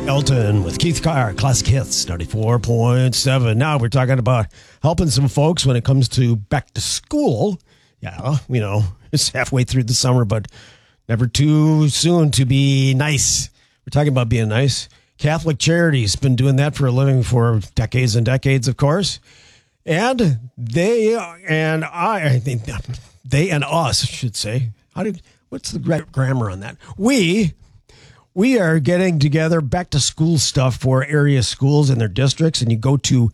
Elton with Keith Carr, Classic Hits 94.7. Now we're talking about helping some folks when it comes to back to school. Yeah, you know, it's halfway through the summer, but never too soon to be nice. We're talking about being nice. Catholic Charities been doing that for a living for decades and decades, of course. And they and I think they and us, I should say. What's the grammar on that? We are getting together back to school stuff for area schools and their districts, and you go to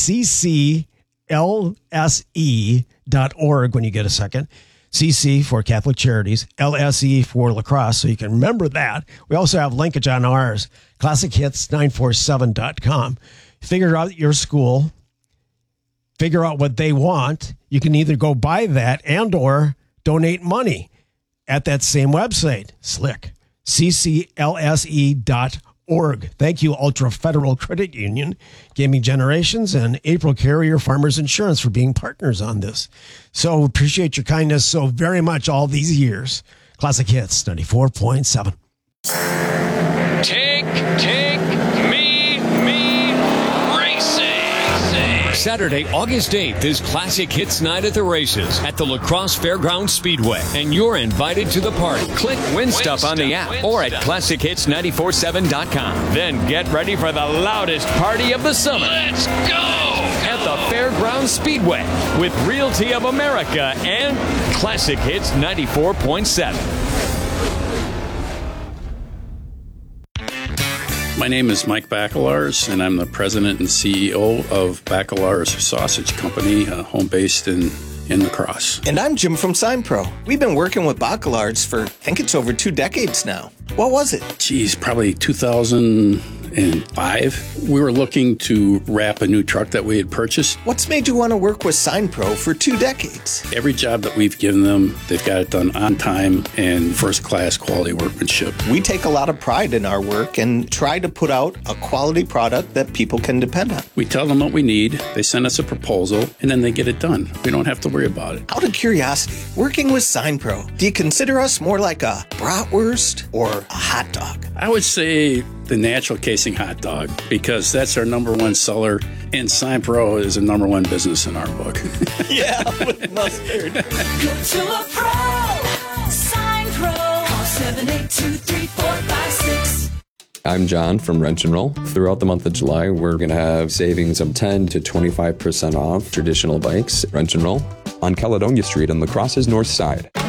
cclse.org when you get a second. CC for Catholic Charities, LSE for lacrosse, so you can remember that. We also have linkage on ours, classichits947.com. Figure out your school, figure out what they want. You can either go buy that and or donate money at that same website. Slick. cclse.org. Thank you, Ultra Federal Credit Union, Gaming Generations, and April Carrier Farmers Insurance for being partners on this. So appreciate your kindness so very much all these years. Classic Hits 94.7. Take me racing. Saturday, August 8th is Classic Hits Night at the races at the La Crosse Fairgrounds Speedway, and you're invited to the party. Click Win Stuff on the app or at ClassicHits947.com. Then get ready for the loudest party of the summer. Let's go! At the Fairgrounds Speedway with Realty of America and Classic Hits 94.7. My name is Mike Bacelars, and I'm the president and CEO of Bacelars Sausage Company, home based in La Crosse. And I'm Jim from SignPro. We've been working with Bacelars for, I think it's over 2 decades now. What was it? Geez, probably 2005. We were looking to wrap a new truck that we had purchased. What's made you want to work with SignPro for 2 decades? Every job that we've given them, they've got it done on time and first-class quality workmanship. We take a lot of pride in our work and try to put out a quality product that people can depend on. We tell them what we need, they send us a proposal, and then they get it done. We don't have to worry about it. Out of curiosity, working with SignPro, do you consider us more like a bratwurst or a hot dog? I would say the natural casing hot dog, because that's our number one seller, and SignPro is a number one business in our book. Yeah, with mustard. Go to a pro, SignPro, call 782-3456. I'm John from Wrench and Roll. Throughout the month of July, we're going to have savings of 10 to 25% off traditional bikes. Wrench and Roll on Caledonia Street on La Crosse's north side.